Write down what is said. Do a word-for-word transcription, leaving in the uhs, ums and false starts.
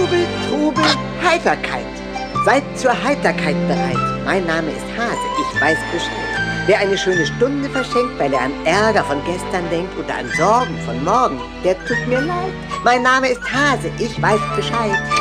Trubel, Trubel, Heiterkeit. Seid zur Heiterkeit bereit. Mein Name ist Hase, ich weiß Bescheid. Wer eine schöne Stunde verschenkt, weil er an Ärger von gestern denkt oder an Sorgen von morgen, der tut mir leid. Mein Name ist Hase, ich weiß Bescheid.